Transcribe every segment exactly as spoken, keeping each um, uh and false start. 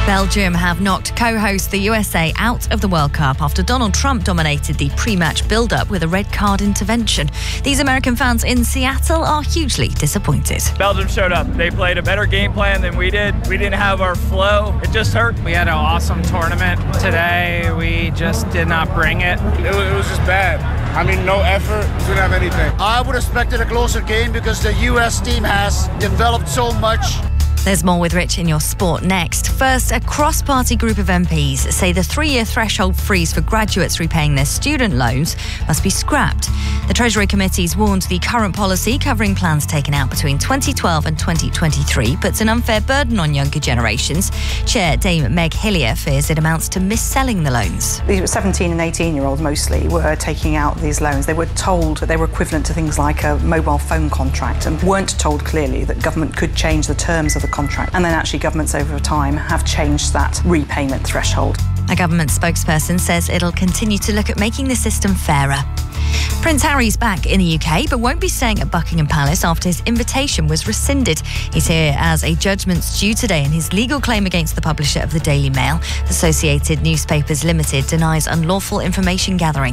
Belgium have knocked co-host the U S A out of the World Cup after Donald Trump dominated the pre-match build-up with a red card intervention. These American fans in Seattle are hugely disappointed. Belgium showed up. They played a better game plan than we did. We didn't have our flow. It just hurt. We had an awesome tournament today. We just did not bring it. It was, it was just bad. I mean, no effort. We didn't have anything. I would have expected a closer game because the U S team has developed so much. There's more with Rich in your sport next. First, a cross-party group of M Ps say the three-year threshold freeze for graduates repaying their student loans must be scrapped. The Treasury Committee's warned the current policy covering plans taken out between twenty twelve and twenty twenty-three puts an unfair burden on younger generations. Chair Dame Meg Hillier fears it amounts to mis-selling the loans. These were seventeen and eighteen-year-olds mostly were taking out these loans. They were told that they were equivalent to things like a mobile phone contract and weren't told clearly that government could change the terms of the contract. And then actually governments over time have changed that repayment threshold. A government spokesperson says it'll continue to look at making the system fairer. Prince Harry's back in the U K but won't be staying at Buckingham Palace after his invitation was rescinded. He's here as a judgment's due today in his legal claim against the publisher of the Daily Mail. Associated Newspapers Limited denies unlawful information gathering.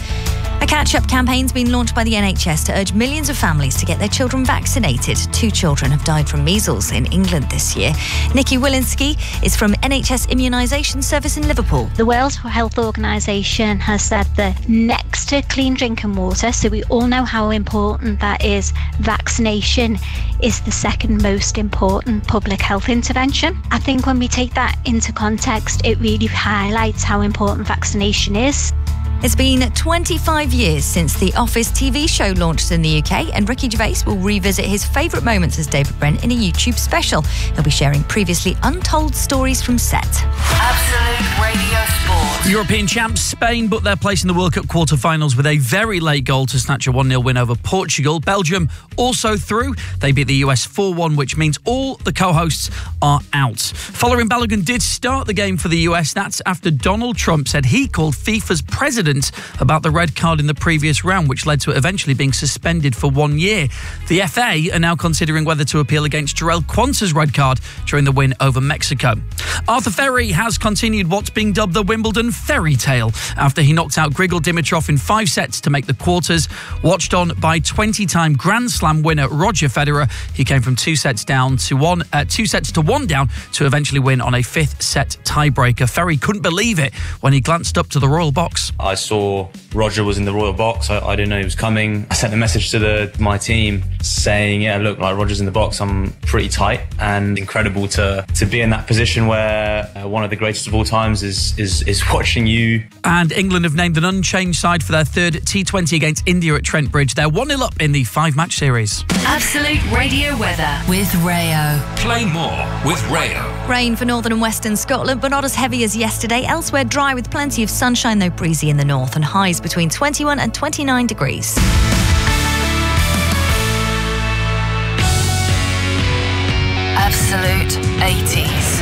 A catch-up campaign's been launched by the N H S to urge millions of families to get their children vaccinated. Two children have died from measles in England this year. Nikki Wilinski is from N H S Immunisation Service in Liverpool. The World Health Organisation has said that next to clean drinking water, so we all know how important that is, vaccination is the second most important public health intervention. I think when we take that into context, it really highlights how important vaccination is. It's been twenty-five years since the Office T V show launched in the U K, and Ricky Gervais will revisit his favourite moments as David Brent in a YouTube special. He'll be sharing previously untold stories from set. Absolute Radio Sport. European champs Spain booked their place in the World Cup quarter-finals with a very late goal to snatch a one nil win over Portugal. Belgium also through. They beat the U S four one, which means all the co-hosts are out. Following Balogun did start the game for the U S. That's after Donald Trump said he called FIFA's president about the red card in the previous round, which led to it eventually being suspended for one year. The F A are now considering whether to appeal against Jarell Quanta's red card during the win over Mexico. Arthur Ferry has continued what's being dubbed the Wimbledon fairy tale after he knocked out Grigor Dimitrov in five sets to make the quarters. Watched on by twenty-time Grand Slam winner Roger Federer, he came from two sets down to one, uh, two sets to one down to eventually win on a fifth set tiebreaker. Ferry couldn't believe it when he glanced up to the royal box. I saw Roger was in the royal box. I, I didn't know he was coming. I sent a message to the my team saying, yeah, look, like Roger's in the box. I'm pretty tight, and incredible to to be in that position where uh, one of the greatest of all times is is is watching you. And England have named an unchanged side for their third T twenty against India at Trent Bridge. They're one nil up in the five-match series. Absolute Radio weather with Rayo. Play more with Rayo. Rain for northern and western Scotland, but not as heavy as yesterday. Elsewhere dry with plenty of sunshine, though breezy in the north, and highs between twenty-one and twenty-nine degrees. Absolute eighties.